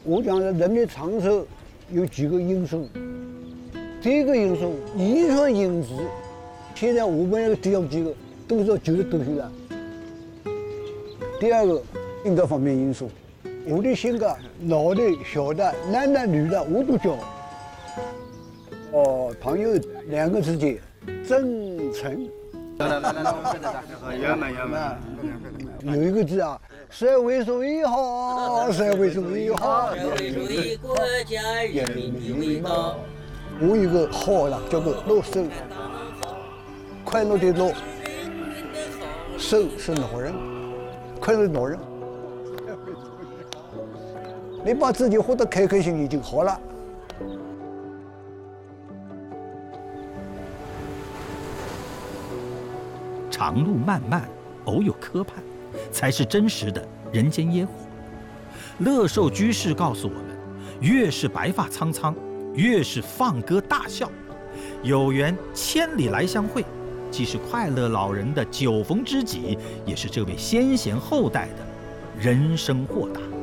我讲的人的长寿有几个因素，第一个因素遗传因子，现在我们要提到几个，都是9个东西了。第二个应该方面因素，我的性格老的、小的、男的、女的我都教。朋友2个之间真诚。有一个字啊，社会主义好，社会主义好， 社会主义国家人民的伟大。 我有一个号了，叫做乐寿，快乐的乐，寿是老人，快乐的老人。你把自己活得开开心心就好了。 长路漫漫，偶有磕绊，才是真实的人间烟火。乐寿居士告诉我们，越是白发苍苍，越是放歌大笑。有缘千里来相会，既是快乐老人的酒逢知己，也是这位先贤后代的人生豁达。